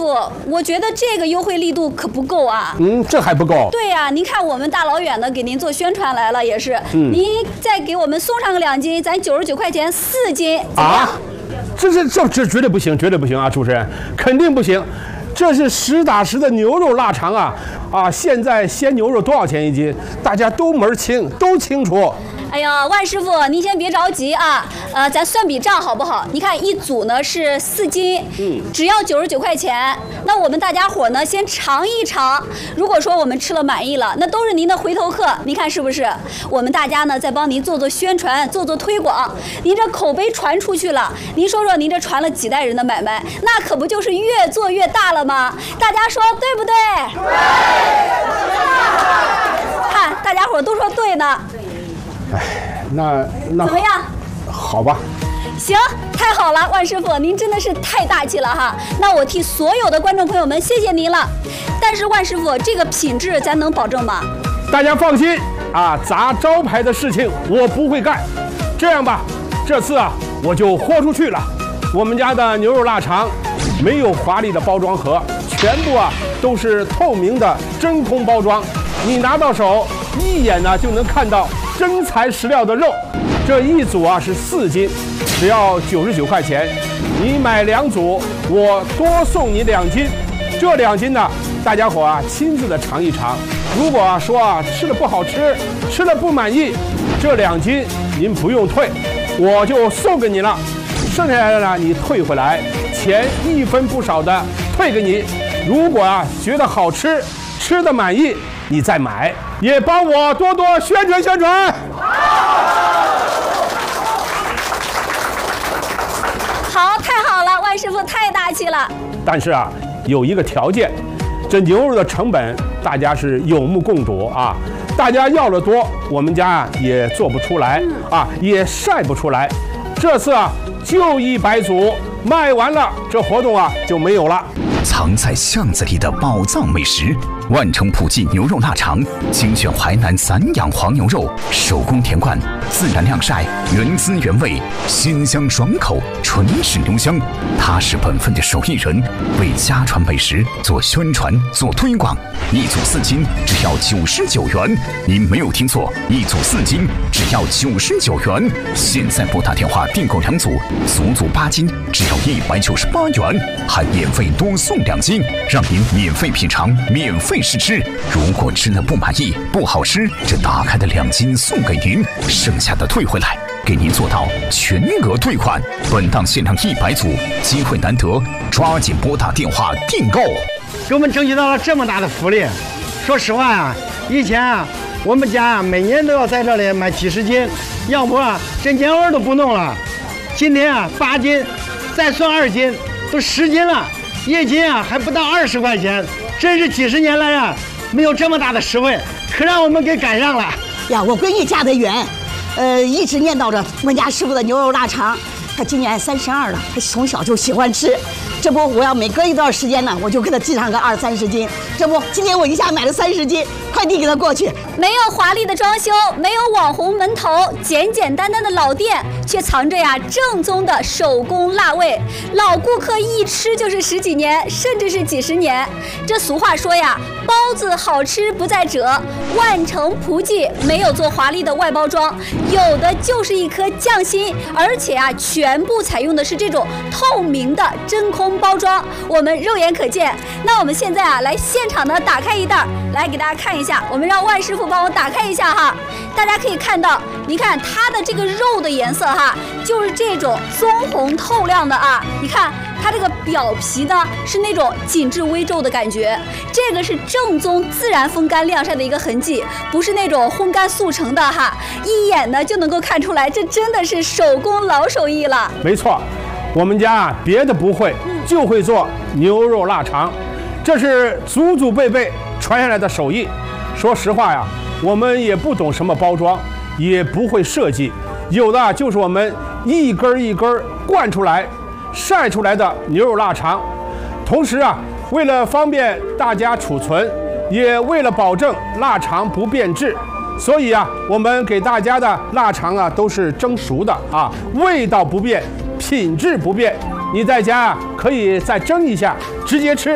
傅，我觉得这个优惠力度可不够啊。 这还不够。 对呀，您看我们大老远的给您做宣传来了，也是。您再给我们送上个2斤，咱99块钱4斤。啊？ 这绝对不行，绝对不行啊！主持人，肯定不行。这是实打实的牛肉腊肠啊！现在鲜牛肉多少钱1斤？大家都门清，都清楚。 哎呀，万师傅，您先别着急啊，咱算笔账好不好？你看一组呢是4斤，只要99块钱。那我们大家伙呢先尝一尝，如果说我们吃了满意了，那都是您的回头客。您看是不是？我们大家呢再帮您做做宣传，做做推广。您这口碑传出去了，您说说您这传了几代人的买卖，那可不就是越做越大了吗？大家说对不对？对。看大家伙都说对呢。 哎，那怎么样？ 好吧。 行，太好了，万师傅，您真的是太大气了哈。那我替所有的观众朋友们谢谢您了。但是万师傅，这个品质咱能保证吗？ 大家放心啊，砸招牌的事情我不会干。这样吧，这次我就豁出去了。我们家的牛肉腊肠没有华丽的包装盒，全部都是透明的真空包装，你拿到手一眼就能看到真材实料的肉。这一组是4斤，只要99块钱。你买2组，我多送你2斤。这2斤呢，大家伙亲自的尝一尝。如果说吃的不好吃，吃的不满意，这2斤您不用退，我就送给你了。剩下来的呢，你退回来，钱1分不少的退给你。如果觉得好吃，吃的满意，你再买，也帮我多多宣传宣传。 好，太好了，万师傅太大气了。 但是有一个条件，这牛肉的成本大家是有目共睹啊。大家要的多，我们家也做不出来也晒不出来。这次就100组，卖完了，这活动就没有了。 藏在巷子里的宝藏美食，万城普记牛肉腊肠，精选淮南散养黄牛肉，手工填灌，自然晾晒，原汁原味，鲜香爽口，纯是牛香。他是本分的手艺人，为家传美食做宣传、做推广。1组4斤，只要99元。您没有听错，1组4斤，只要99元。现在拨打电话订购2组，足足8斤，只要198元，还免费多送2斤，让您免费品尝，免费试吃。如果吃了不满意、不好吃，这打开的2斤送给您，剩下的退回来，给您做到全额退款。本档限量100组，机会难得，抓紧拨打电话订购。 给我们争取到了这么大的福利。说实话以前我们家每年都要在这里买几十斤，要不这年味都不弄了。今天8斤，再算2斤，都10斤了，1斤还不到20块钱，真是几十年来没有这么大的实惠，可让我们给赶上了呀！我闺女嫁得远，一直念叨着我家师傅的牛肉腊肠。她今年32了，她从小就喜欢吃。这不，我要每隔一段时间呢，我就给她寄上个20、30斤。这不，今天我一下买了30斤，快递给她过去。 没有华丽的装修，没有网红门头，简简单单的老店，却藏着正宗的手工辣味。老顾客一吃就是10几年，甚至是几十年。这俗话说包子好吃不在褶，万城普记没有做华丽的外包装，有的就是一颗匠心，而且全部采用的是这种透明的真空包装，我们肉眼可见。那我们现在来现场的打开一袋，来给大家看一下，我们让万师傅帮我打开一下哈。大家可以看到，你看它的这个肉的颜色就是这种棕红透亮的你看它这个表皮呢是那种紧致微皱的感觉，这个是正宗自然风干晾晒的一个痕迹，不是那种烘干速成的一眼呢就能够看出来，这真的是手工老手艺了。 没错，我们家别的不会，就会做牛肉腊肠，这是祖祖辈辈传下来的手艺。说实话我们也不懂什么包装，也不会设计，有的就是我们一根一根灌出来晒出来的牛肉腊肠。同时为了方便大家储存，也为了保证腊肠不变质，所以我们给大家的腊肠都是蒸熟的味道不变，品质不变。你在家可以再蒸一下，直接吃。